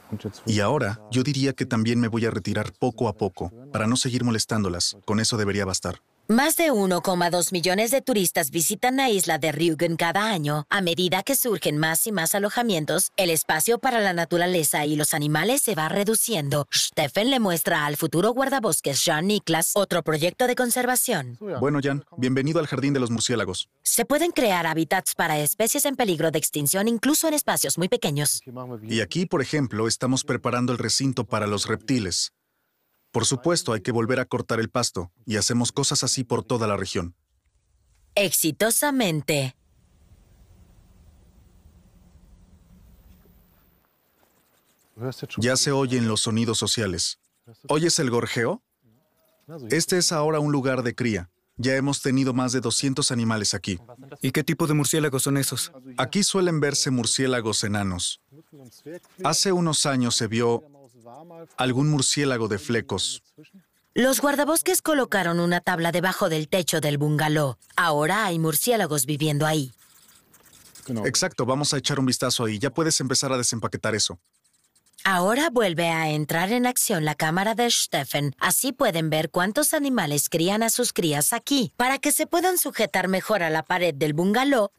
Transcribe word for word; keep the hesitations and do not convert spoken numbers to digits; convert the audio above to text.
Y ahora, yo diría que también me voy a retirar poco a poco, para no seguir molestándolas. Con eso debería bastar. Más de uno coma dos millones de turistas visitan la isla de Rügen cada año. A medida que surgen más y más alojamientos, el espacio para la naturaleza y los animales se va reduciendo. Stefan le muestra al futuro guardabosques Jan-Niklas otro proyecto de conservación. Bueno, Jan, bienvenido al Jardín de los Murciélagos. Se pueden crear hábitats para especies en peligro de extinción incluso en espacios muy pequeños. Y aquí, por ejemplo, estamos preparando el recinto para los reptiles. Por supuesto, hay que volver a cortar el pasto, y hacemos cosas así por toda la región. Exitosamente. Ya se oyen los sonidos sociales. ¿Oyes el gorjeo? Este es ahora un lugar de cría. Ya hemos tenido más de doscientos animales aquí. ¿Y qué tipo de murciélagos son esos? Aquí suelen verse murciélagos enanos. Hace unos años se vio algún murciélago de flecos. Los guardabosques colocaron una tabla debajo del techo del bungalow. Ahora hay murciélagos viviendo ahí. Exacto, vamos a echar un vistazo ahí. Ya puedes empezar a desempaquetar eso. Ahora vuelve a entrar en acción la cámara de Stefan. Así pueden ver cuántos animales crían a sus crías aquí. Para que se puedan sujetar mejor a la pared del bungalow,